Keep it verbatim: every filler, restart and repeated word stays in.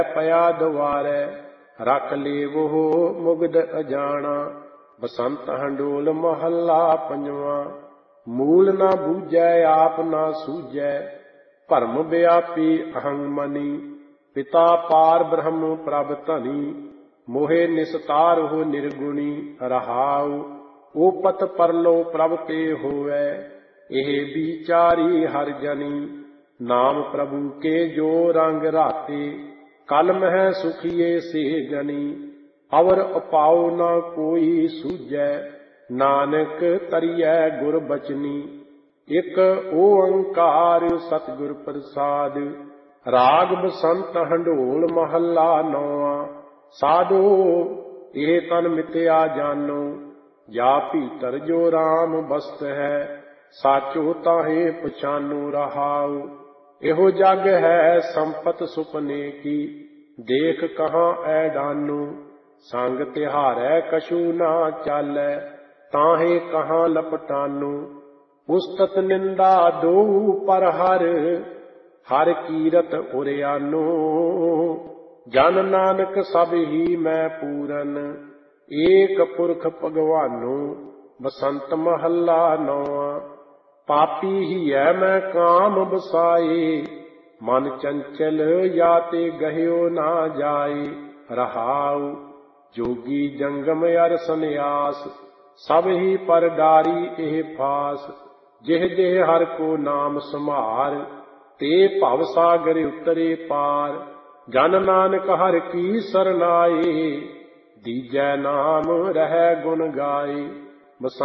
ਪਿਆ ਦੁਆਰੈ, ਰਖ ਲੇਵੋ ਮੁਗਧ ਅਜਾਣਾ। ਬਸੰਤ ਹੰਡੋਲ ਮਹੱਲਾ ਪੰਜਵਾਂ। ਮੂਲ ਨਾ ਬੂਝੈ ਆਪ ਨਾ ਸੂਝੈ, ਭਰਮ ਵਿਆਪੀ ਅਹੰ ਮਨੀ। ਪਿਤਾ ਪਾਰ ਬ੍ਰਹਮ ਪ੍ਰਭ ਧਨੀ, ਮੋਹਿ ਨਿਸਤਾਰ ਹੋ ਨਿਰਗੁਣੀ। ਰਹਾਉ ਓਪਤ ਪਰਲੋ ਪ੍ਰਭ ਤੇ ਹੋਵੈ, ਇਹ ਵਿਚਾਰੀ ਹਰ ਜਨੀ। ਨਾਮ ਪ੍ਰਭੂ ਕੇ ਜੋ ਰੰਗ ਰਾਤੇ, ਕਲ ਮਹਿ ਸੁਖੀਏ ਸੇ ਗਨੀ। ਅਵਰ ਅਪਾਉ ਨਾ ਕੋਈ ਸੂਝੈ, ਨਾਨਕ ਤਰੀਐ ਗੁਰ ਬਚਨੀ। ਇਕ ਓੰਕਾਰ ਸਤਿਗੁਰ ਪ੍ਰਸਾਦ, ਰਾਗ ਬਸੰਤ ਹੰਡੋਲ ਮਹੱਲਾ ਨੌਵਾਂ। ਸਾਧੋ ਇਹ ਤਨ ਮਿਥਿਆ ਜਾਨੋ, ਜਾ ਭੀਤਰ ਜੋ ਰਾਮ ਬਸਤ ਹੈ। ਸਾਚੋ ਤਾਹੇ ਪਛਾਨੋ। ਰਹਾਉ ਇਹੋ ਜਗ ਹੈ ਸੰਪਤ ਸੁਪਨੇ ਕੀ, ਦੇਖ ਕਹਾਂ ਐਡਾਨੋ। ਸੰਗ ਤਿਹਾਰੈ ਕਛੂ ਨਾ ਚਾਲੈ, ਤਾਹੇ ਕਹਾਂ ਲਪਟਾਨੋ। ਉਸਤਤ ਨਿੰਦਾ ਦੋ ਪਰ ਹਰ, ਹਰ ਕੀਰਤ ਉਰਿਆਨੋ। ਜਨ ਨਾਨਕ ਸਭ ਹੀ ਮੈਂ ਪੂਰਨ, ਏਕ ਪੁਰਖ ਭਗਵਾਨੋ। ਬਸੰਤ ਮਹੱਲਾ ਨੌਵਾਂ। ਪਾਪੀ ਹੀਐ ਮੈਂ ਕਾਮ ਬਸਾਏ, ਮਨ ਚੰਚਲ ਯਾ ਤੇ ਗਹਿਓ ਨਾ ਜਾਏ। ਰਹਾਉ ਜੋਗੀ ਜੰਗਮ ਅਰ ਸੰਨਿਆਸ, ਸਭ ਹੀ ਪਰ ਡਾਰੀ ਇਹ ਫਾਸ। ਜਿਹ ਜਿਹ ਹਰ ਕੋ ਨਾਮ ਸੰਭਾਰ, ਤੇ ਭਵ ਸਾਗਰ ਉਤਰੇ ਪਾਰ। ਜਨ ਨਾਨਕ ਹਰਿ ਕੀ ਸਰਨਾਏ, ਦੀਜੈ ਨਾਮ ਰਹਿ ਗੁਣ ਗਾਏ।